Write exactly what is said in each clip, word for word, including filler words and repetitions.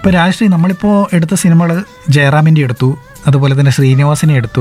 ഇപ്പോൾ രാജശ്രീ നമ്മളിപ്പോൾ എടുത്ത സിനിമകൾ ജയറാമിൻ്റെ എടുത്തു, അതുപോലെ തന്നെ ശ്രീനിവാസിനെ എടുത്തു,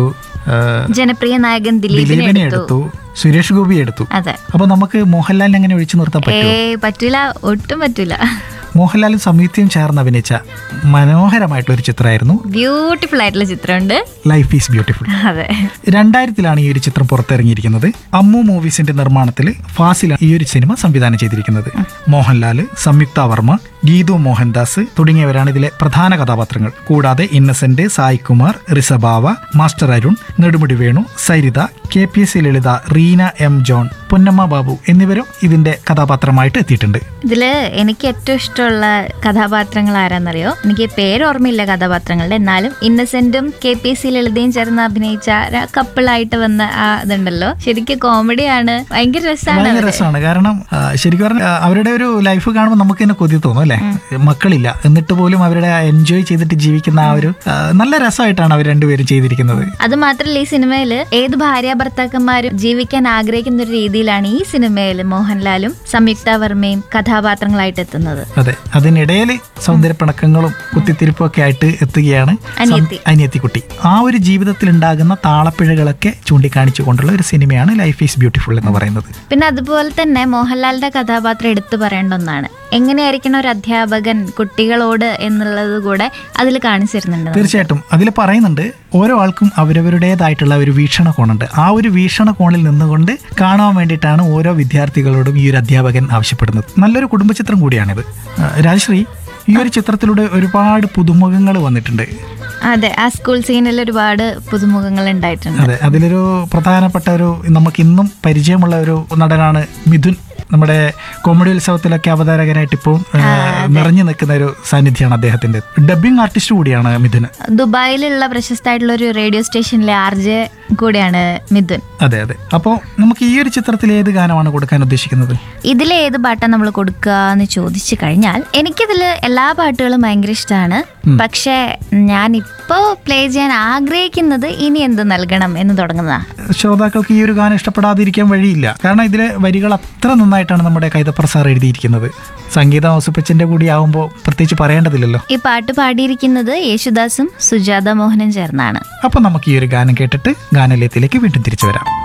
ജനപ്രിയ നായകൻ ദിലീപിനെ എടുത്തു, സുരേഷ് ഗോപി എടുത്തു. അതെ. അപ്പോൾ നമുക്ക് മോഹൻലാലിനെ അങ്ങനെ ഒഴിച്ചു നിർത്താൻ പറ്റുമോ? ഏയ് പറ്റൂല, ഒട്ടും പറ്റൂല. മോഹൻലാലും സംയുക്തയും ചേർന്ന് അഭിനയിച്ച മനോഹരമായിട്ടുള്ള ഒരു ചിത്രമായിരുന്നു, ബ്യൂട്ടിഫുൾ ആയിട്ടുള്ള ചിത്രമുണ്ട്, ലൈഫ് ഈസ് ബ്യൂട്ടിഫുൾ. അതെ. രണ്ടായിരത്തിലാണ് ഈ ഒരു ചിത്രം പുറത്തിറങ്ങിയിരിക്കുന്നത്. അമ്മു മൂവീസിന്റെ നിർമ്മാണത്തിൽ ഫാസിലാണ് ഈ ഒരു സിനിമ സംവിധാനം ചെയ്തിരിക്കുന്നത്. മോഹൻലാൽ, സംയുക്ത വർമ്മ, ഗീതു മോഹൻദാസ് തുടങ്ങിയവരാണ് ഇതിലെ പ്രധാന കഥാപാത്രങ്ങൾ. കൂടാതെ Innocent, Sai Kumar, Rizabawa, master Arun, Nedumudi Venu, Saritha, K P S C ലളിത, റീന എം ജോൺ, പൊന്നമ്മ ബാബു എന്നിവരും ഇതിന്റെ കഥാപാത്രമായിട്ട് എത്തിയിട്ടുണ്ട്. ഇതില് എനിക്ക് ഏറ്റവും ഇഷ്ടമുള്ള കഥാപാത്രങ്ങൾ ആരാന്നറിയോ? എനിക്ക് പേര് ഓർമ്മയില്ല കഥാപാത്രങ്ങളുടെ, എന്നാലും ഇന്നസെന്റും കെ പി എസ് സി ലളിതയും ചേർന്ന് അഭിനയിച്ച കപ്പിളായിട്ട് വന്ന ആ ഇതുണ്ടല്ലോ, ശരിക്കും കോമഡിയാണ്, ഭയങ്കര രസമാണ്. രസമാണ് കാരണം ശരിക്കും പറഞ്ഞാൽ അവരുടെ ഒരു ലൈഫ് കാണുമ്പോൾ നമുക്ക് തന്നെ കൊതി തോന്നും അല്ലെ. മക്കളില്ല എന്നിട്ട് പോലും അവരുടെ എൻജോയ് ചെയ്തിട്ട് ജീവിക്കുന്ന ആ ഒരു നല്ല രസമായിട്ടാണ് അവർ രണ്ടുപേരും ചെയ്തിരിക്കുന്നത്. അത് മാത്രമല്ല, ഈ സിനിമയില് ഏത് ഭാര്യ ഭർത്താക്കന്മാരും ജീവിക്കാൻ ആഗ്രഹിക്കുന്ന ഒരു രീതിയിലാണ് ഈ സിനിമയിൽ മോഹൻലാലും സംയുക്ത വർമ്മയും കഥാപാത്രങ്ങളായിട്ട് എത്തുന്നത്. അതെ, അതിനിടയിൽ സൗന്ദര്യപ്പിണക്കങ്ങളും കുത്തിത്തിരിപ്പും ഒക്കെ ആയിട്ട് എത്തുകയാണ് അനിയത്തിക്കുട്ടി. ആ ഒരു ജീവിതത്തിൽ ഉണ്ടാകുന്ന താളപ്പിഴകളൊക്കെ ചൂണ്ടിക്കാണിച്ചുകൊണ്ടുള്ള ഒരു സിനിമയാണ് ലൈഫ് ഈസ് ബ്യൂട്ടിഫുൾ എന്ന് പറയുന്നത്. പിന്നെ അതുപോലെ തന്നെ മോഹൻലാലിന്റെ കഥാപാത്രം എടുത്തു പറയേണ്ട ഒന്നാണ്. എങ്ങനെയായിരിക്കണം ഒരു അധ്യാപകൻ കുട്ടികളോട് എന്നുള്ളത് കൂടെ അതിൽ കാണിച്ചിരുന്നുണ്ട്. തീർച്ചയായിട്ടും അതിൽ പറയുന്നുണ്ട്, ഓരോ ആൾക്കും അവരവരുടേതായിട്ടുള്ള ഒരു വീക്ഷണകോണുണ്ട്. ആ ഒരു വീക്ഷണകോണിൽ നിന്നുകൊണ്ട് കാണാൻ വേണ്ടിയിട്ടാണ് ഓരോ വിദ്യാർത്ഥികളോടും ഈ ഒരു അധ്യാപകൻ ആവശ്യപ്പെടുന്നത്. നല്ലൊരു കുടുംബചിത്രം കൂടിയാണിത്. രാജശ്രീ, ഈ ഒരു ചിത്രത്തിലൂടെ ഒരുപാട് പുതുമുഖങ്ങൾ വന്നിട്ടുണ്ട്. അതെ, ആ സ്കൂൾ സീനിൽ ഒരുപാട് പുതുമുഖങ്ങൾ ഉണ്ടായിട്ടുണ്ട്. അതെ, അതിലൊരു പ്രധാനപ്പെട്ട ഒരു നമുക്ക് ഇന്നും പരിചയമുള്ള ഒരു നടനാണ് മിഥുൻ. നമ്മുടെ കോമഡി ഉത്സവത്തിലൊക്കെ അവതാരകനായിട്ട് ഇപ്പോൾ നിറഞ്ഞു നിൽക്കുന്ന ഒരു സാന്നിധ്യമാണ് അദ്ദേഹത്തിന്റെ. ഡബിംഗ് ആർട്ടിസ്റ്റ് കൂടിയാണ് മിഥുൻ. ദുബായിലുള്ള പ്രശസ്തമായിട്ടുള്ള ഒരു റേഡിയോ സ്റ്റേഷനിലെ ആർ ജെ കൂടിയാണ് മിഥുൻ. അതെ അതെ. അപ്പോൾ നമുക്ക് ഈ ഒരു ചിത്രത്തിൽ ഏത് ഗാനമാണ് കൊടുക്കാൻ ഉദ്ദേശിക്കുന്നത്? ഇതിലെ ഏത് പാട്ടാണ് നമ്മൾ കൊടുക്കുക എന്ന് ചോദിച്ചു കഴിഞ്ഞാൽ, എനിക്കിതില് എല്ലാ പാട്ടുകളും ഭയങ്കര ഇഷ്ടമാണ്. പക്ഷേ ഞാൻ ഇപ്പോ പ്ലേ ചെയ്യാൻ ആഗ്രഹിക്കുന്നത് ഇനി എന്ത് നൽകണം എന്ന് തുടങ്ങുന്നതാണ്. ശ്രോതാക്കൾക്ക് ഈ ഒരു ഗാനം ഇഷ്ടപ്പെടാതിരിക്കാൻ വഴിയില്ല. കാരണം ഇതിലെ വരികൾ അത്ര നന്നായിട്ടാണ് നമ്മുടെ കൈതപ്ര സാർ എഴുതിയിരിക്കുന്നത്. സംഗീത ഔസുപ്പച്ചന്റെ കൂടി ആവുമ്പോൾ പ്രത്യേകിച്ച് പറയേണ്ടതില്ലല്ലോ. ഈ പാട്ട് പാടിയിരിക്കുന്നത് യേശുദാസും സുജാത മോഹനും ചേർന്നാണ്. അപ്പൊ നമുക്ക് ഈ ഒരു ഗാനം കേട്ടിട്ട് ഗാനലയത്തിലേക്ക് വീണ്ടും തിരിച്ചു വരാം.